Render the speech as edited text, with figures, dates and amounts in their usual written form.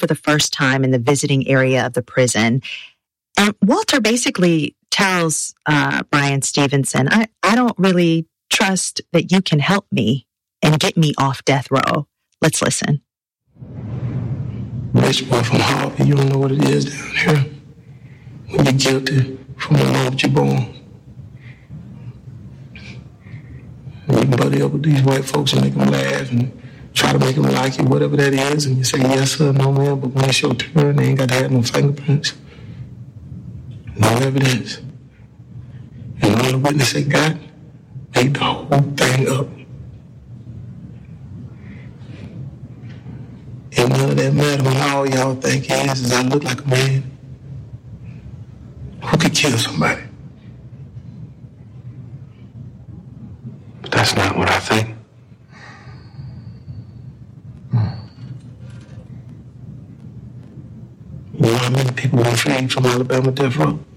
for the first time in the visiting area of the prison. And Walter basically tells Bryan Stevenson, I don't really trust that you can help me and get me off death row. Let's listen. Rich boy from Harvey, you don't know what it is down here when you're guilty from the moment you're born. And you can buddy up with these white folks and make them laugh and try to make them like you, whatever that is, and you say yes sir, no ma'am, but when it's your turn, they ain't got to have no fingerprints, no evidence. And all the witness they got made the whole thing up. And none of that matter when all y'all think is I look like a man who could kill somebody. But that's not what I think. You know how many people been freed from Alabama death row?